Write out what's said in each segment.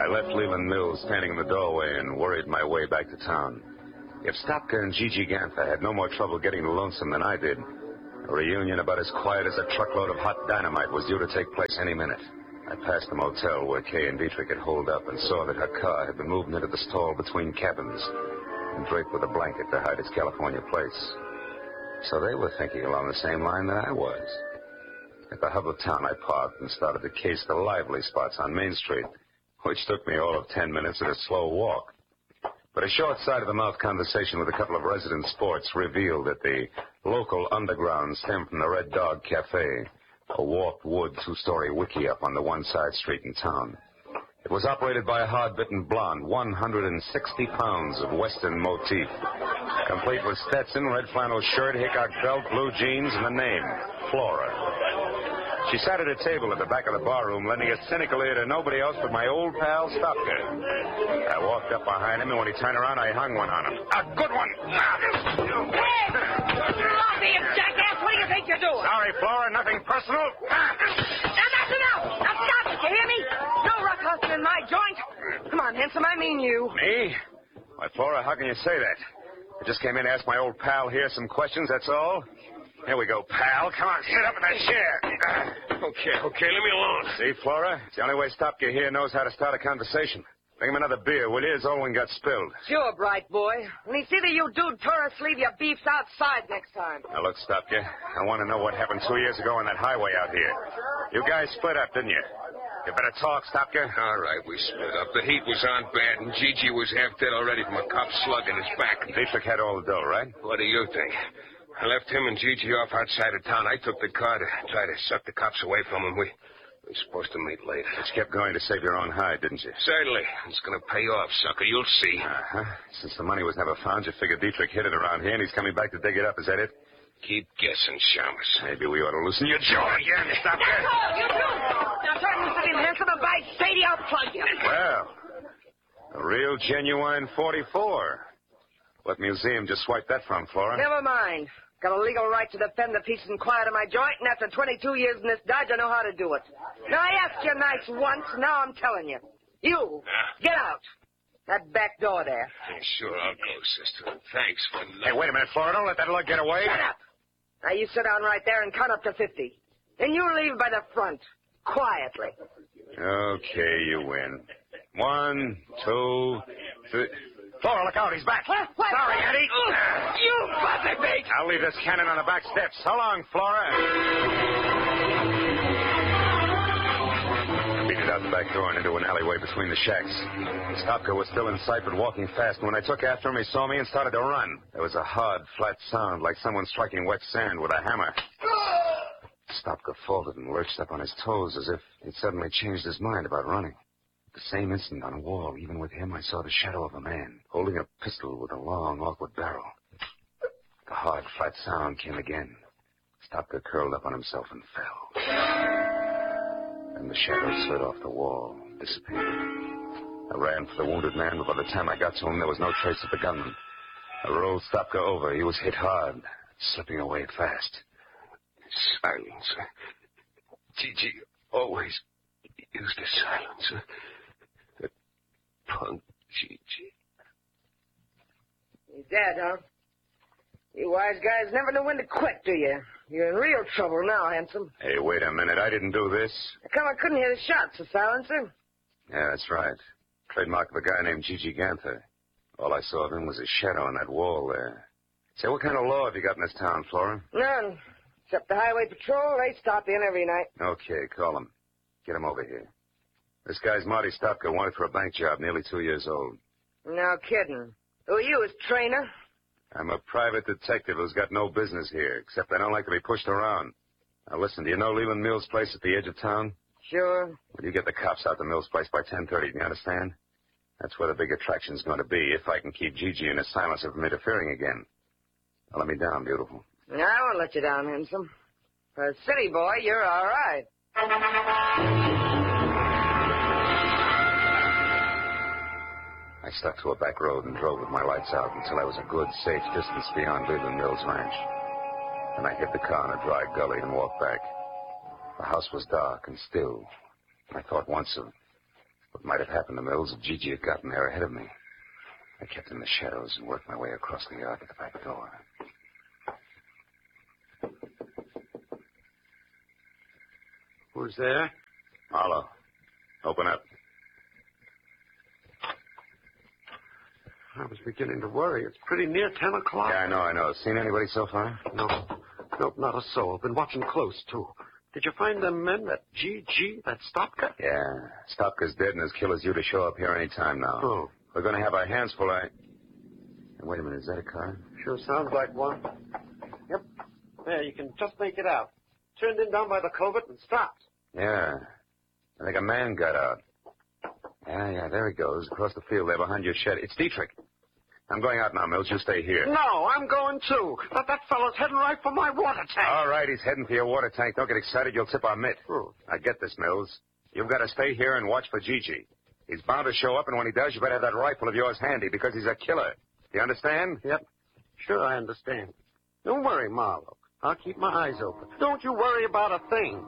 left Leland Mills standing in the doorway and worried my way back to town. If Stopka and Gigi Ganther had no more trouble getting to Lonesome than I did, a reunion about as quiet as a truckload of hot dynamite was due to take place any minute. I passed the motel where Kay and Dietrich had holed up and saw that her car had been moved into the stall between cabins and draped with a blanket to hide its California plates. So they were thinking along the same line that I was. At the hub of town, I parked and started to case the lively spots on Main Street, which took me all of 10 minutes at a slow walk. But a short side-of-the-mouth conversation with a couple of resident sports revealed that the local underground stemmed from the Red Dog Cafe, a warped wood two-story wiki-up on the one side street in town. It was operated by a hard-bitten blonde, 160 pounds of Western motif, complete with Stetson, red flannel shirt, Hickok belt, blue jeans, and the name, Flora. She sat at a table at the back of the barroom, lending a cynical ear to nobody else but my old pal, Stopka. I walked up behind him, and when he turned around, I hung one on him. A good one! Hey! Lobby, you jackass! What do you think you're doing? Sorry, Flora, nothing personal. Now, that's enough! Now, stop it, you hear me? No rough hustling in my joint. Come on, handsome, I mean you. Me? Why, Flora, how can you say that? I just came in to ask my old pal here some questions, that's all. Here we go, pal. Come on, sit up in that chair. Okay, leave me alone. See, Flora? It's the only way Stopka here knows how to start a conversation. Bring him another beer, will you? His old one got spilled. Sure, bright boy. When you see that you dude Taurus leave your beefs outside next time. Now, look, Stopka, I want to know what happened 2 years ago on that highway out here. You guys split up, didn't you? You better talk, Stopka. All right, we split up. The heat was on bad, and Gigi was half dead already from a cop slug in his back. Dietrich had all the dough, right? What do you think? I left him and Gigi off outside of town. I took the car to try to suck the cops away from him. We're supposed to meet later. But you kept going to save your own hide, didn't you? Certainly. It's going to pay off, sucker. You'll see. Uh-huh. Since the money was never found, you figured Dietrich hid it around here, and he's coming back to dig it up. Is that it? Keep guessing, Shamus. Maybe we ought to loosen your jaw again. Stop That's all, you do. Now, turn loose of him, handsome, and by Sadie, I'll plug you. Well, a real genuine 44. What museum just swiped that from, Flora? Never mind. Got a legal right to defend the peace and quiet of my joint, and after 22 years in this dodge, I know how to do it. Now, I asked you nice once, now I'm telling you. You, get out. That back door there. Yeah, sure, I'll go, sister. Thanks for nothing. Hey, wait a minute, Flora. Don't let that lug get away. Shut up. Now, you sit down right there and count up to 50. Then you leave by the front, quietly. Okay, you win. 1, 2, 3... Flora, look out, he's back. What? Sorry, Eddie. You buzzard bait! I'll leave this cannon on the back steps. So long, Flora. I beat it out the back door and into an alleyway between the shacks. Stopka was still in sight, but walking fast. And when I took after him, he saw me and started to run. There was a hard, flat sound, like someone striking wet sand with a hammer. Stopka faltered and lurched up on his toes as if he'd suddenly changed his mind about running. At the same instant, on a wall, even with him, I saw the shadow of a man, holding a pistol with a long, awkward barrel. The hard, flat sound came again. Stopka curled up on himself and fell. And the shadow slid off the wall, disappeared. I ran for the wounded man, but by the time I got to him, there was no trace of the gunman. I rolled Stopka over. He was hit hard, slipping away fast. Silencer. Gigi always used a silencer. That punk Gigi. He's dead, huh? You wise guys never know when to quit, do you? You're in real trouble now, handsome. Hey, wait a minute. I didn't do this. How come I couldn't hear the shots, the silencer? Yeah, that's right. Trademark of a guy named Gigi Ganther. All I saw of him was his shadow on that wall there. Say, what kind of law have you got in this town, Flora? None. Except the highway patrol, they stop in every night. Okay, call him. Get him over here. This guy's Marty Stopka, wanted for a bank job, nearly 2 years old. No kidding. Who are you, his trainer? I'm a private detective who's got no business here, except I don't like to be pushed around. Now, listen, do you know Leland Mills' place at the edge of town? Sure. Well, you get the cops out to Mills' place by 10:30, do you understand? That's where the big attraction's going to be, if I can keep Gigi and his silencer from interfering again. Now, let me down, beautiful. I won't let you down, handsome. For a city boy, you're all right. I stuck to a back road and drove with my lights out until I was a good, safe distance beyond Leland Mills Ranch. Then I hid the car in a dry gully and walked back. The house was dark and still. I thought once of What might have happened to Mills if Gigi had gotten there ahead of me? I kept in the shadows and worked my way across the yard to the back door. Who's there? Marlowe, open up. I was beginning to worry. It's pretty near 10 o'clock. Yeah, I know. Seen anybody so far? No. Nope, not a soul. Been watching close, too. Did you find them men, that GG, that Stopka? Yeah. Stopka's dead and as killer's due to show up here any time now. Oh. We're going to have our hands full. Wait a minute. Is that a car? Sure sounds like one. Yep. There, you can just make it out. Turned in down by the covert and stopped. Yeah. I think a man got out. Yeah, there he goes, across the field there behind your shed. It's Dietrich. I'm going out now, Mills. You stay here. No, I'm going too. But that fellow's heading right for my water tank. All right, he's heading for your water tank. Don't get excited. You'll tip our mitt. Oh. I get this, Mills. You've got to stay here and watch for Gigi. He's bound to show up, and when he does, you better have that rifle of yours handy because he's a killer. Do you understand? Yep. Sure, I understand. Don't worry, Marlowe. I'll keep my eyes open. Don't you worry about a thing.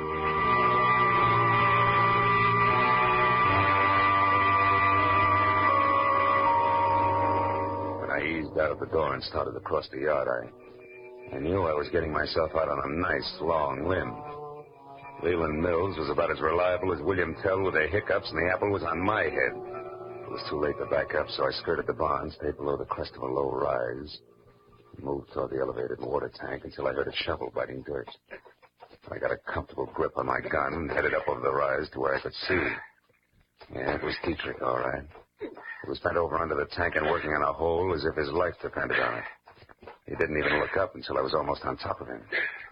I eased out of the door and started across the yard. I knew I was getting myself out on a nice, long limb. Leland Mills was about as reliable as William Tell with their hiccups, and the apple was on my head. It was too late to back up, so I skirted the barn, stayed below the crest of a low rise, and moved toward the elevated water tank until I heard a shovel biting dirt. I got a comfortable grip on my gun and headed up over the rise to where I could see. Yeah, it was Dietrich, all right. He was bent over under the tank and working on a hole as if his life depended on it. He didn't even look up until I was almost on top of him.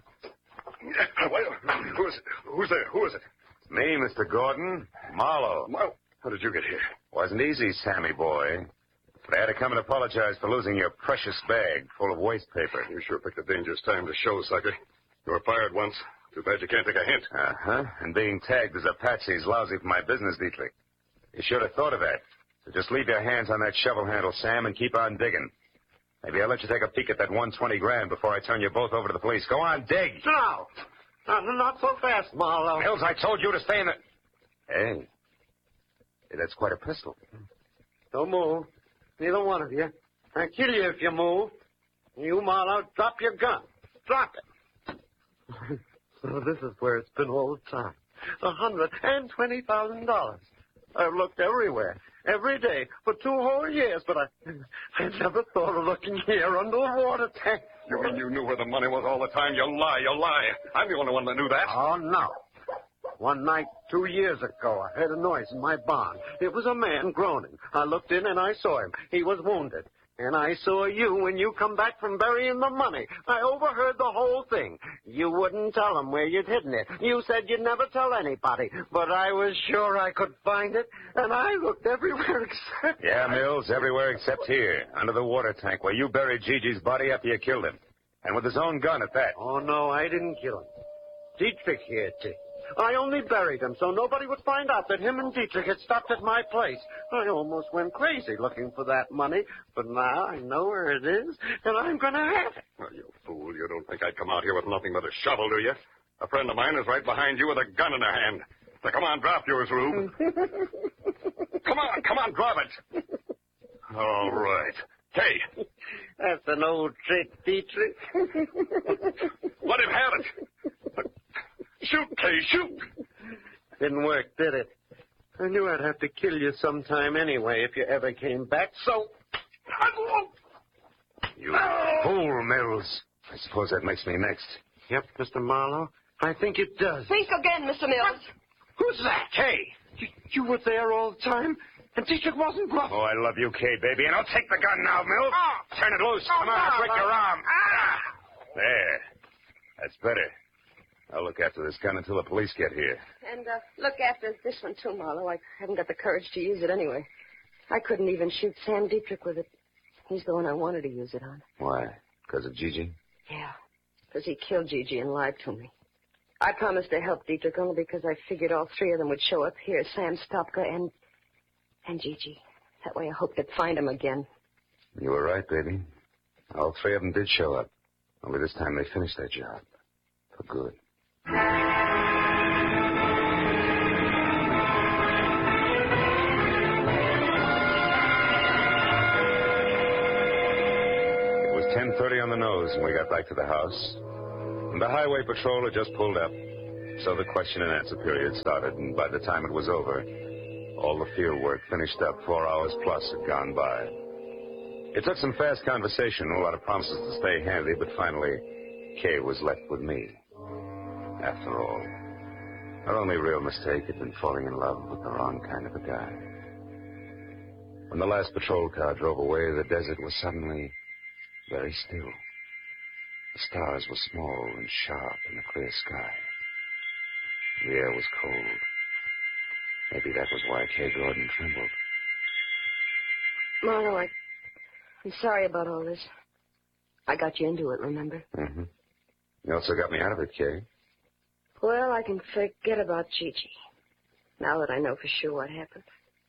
Who's there? Who is it? Me, Mr. Gordon. Marlowe. Well, how did you get here? Wasn't easy, Sammy boy. But I had to come and apologize for losing your precious bag full of waste paper. You sure picked a dangerous time to show, sucker. You were fired once. Too bad you can't take a hint. Uh-huh. And being tagged as a patsy is lousy for my business, Dietrich. You should have thought of that. So just leave your hands on that shovel handle, Sam, and keep on digging. Maybe I'll let you take a peek at that 120 grand before I turn you both over to the police. Go on, dig. No. Not so fast, Marlowe. Mills, I told you to stay in the... Hey, that's quite a pistol. Don't move. Neither one of you. I'll kill you if you move. You, Marlowe, drop your gun. Drop it. So this is where it's been all the time. $120,000. I've looked everywhere, every day, for 2 whole years, but I never thought of looking here under the water tank. You mean you knew where the money was all the time? You lie. I'm the only one that knew that. Oh, no. One night 2 years ago, I heard a noise in my barn. It was a man groaning. I looked in and I saw him. He was wounded. And I saw you when you come back from burying the money. I overheard the whole thing. You wouldn't tell them where you'd hidden it. You said you'd never tell anybody. But I was sure I could find it, and I looked everywhere except... Yeah, Mills, everywhere except here, under the water tank, where you buried Gigi's body after you killed him. And with his own gun at that. Oh, no, I didn't kill him. Dietrich here did. I only buried him so nobody would find out that him and Dietrich had stopped at my place. I almost went crazy looking for that money, but now I know where it is, and I'm going to have it. Well, you fool. You don't think I'd come out here with nothing but a shovel, do you? A friend of mine is right behind you with a gun in her hand. Now, come on, drop yours, Rube. Come on, drop it. All right. Hey. That's an old trick, Dietrich. Let him have it. Shoot, Kay, shoot. Didn't work, did it? I knew I'd have to kill you sometime anyway if you ever came back, so... You fool, Mills. I suppose that makes me next. Yep, Mr. Marlowe. I think it does. Think again, Mr. Mills. Who's that? Kay. You were there all the time? And Dietrich wasn't bluffing. Oh, I love you, Kay, baby. And I'll take the gun now, Mills. Oh. Turn it loose. Come on, I'll break your arm. There. That's better. I'll look after this gun until the police get here. And look after this one, too, Marlowe. I haven't got the courage to use it anyway. I couldn't even shoot Sam Dietrich with it. He's the one I wanted to use it on. Why? Because of Gigi? Yeah, because he killed Gigi and lied to me. I promised to help Dietrich only because I figured all 3 of them would show up here, Sam Stopka and Gigi. That way I hoped to find him again. You were right, baby. All 3 of them did show up. Only this time they finished their job. For good. 6:30 on the nose when we got back to the house. And the highway patrol had just pulled up. So the question and answer period started, and by the time it was over, all the field work finished up. 4 hours plus had gone by. It took some fast conversation, a lot of promises to stay handy, but finally, Kay was left with me. After all, her only real mistake had been falling in love with the wrong kind of a guy. When the last patrol car drove away, the desert was suddenly very still. The stars were small and sharp in the clear sky. The air was cold. Maybe that was why Kay Gordon trembled. Marlowe, I'm sorry about all this. I got you into it, remember? Mm-hmm. You also got me out of it, Kay. Well, I can forget about Gigi, now that I know for sure what happened.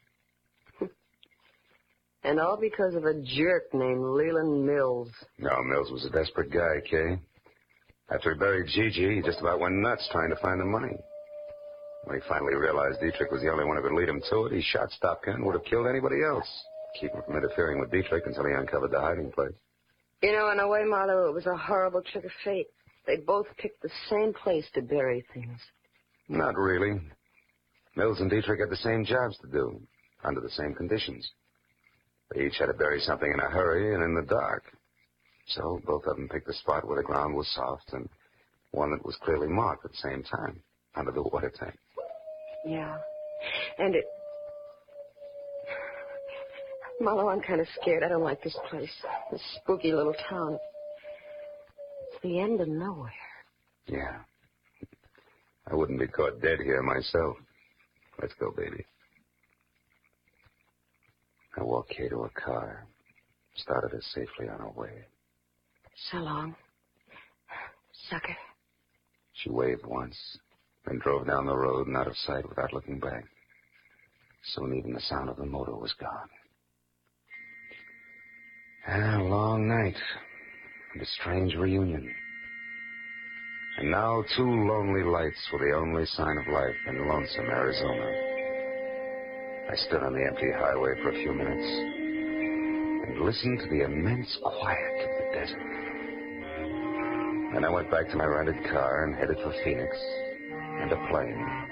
And all because of a jerk named Leland Mills. No, Mills was a desperate guy, Kay. After he buried Gigi, he just about went nuts trying to find the money. When he finally realized Dietrich was the only one who could lead him to it, he shot Stopka and would have killed anybody else, keep him from interfering with Dietrich until he uncovered the hiding place. You know, in a way, Marlowe, it was a horrible trick of fate. They both picked the same place to bury things. Not really. Mills and Dietrich had the same jobs to do, under the same conditions. They each had to bury something in a hurry and in the dark. So both of them picked a spot where the ground was soft and one that was clearly marked at the same time, under the water tank. Yeah. And it... Marlowe, I'm kind of scared. I don't like this place. This spooky little town. It's the end of nowhere. Yeah. I wouldn't be caught dead here myself. Let's go, baby. I walked Kay to a car, started her safely on her way. So long, sucker. She waved once, then drove down the road and out of sight without looking back. Soon even the sound of the motor was gone. And a long night, and a strange reunion. And now 2 lonely lights were the only sign of life in lonesome Arizona. I stood on the empty highway for a few minutes and listened to the immense quiet of the desert. Then I went back to my rented car and headed for Phoenix and a plane.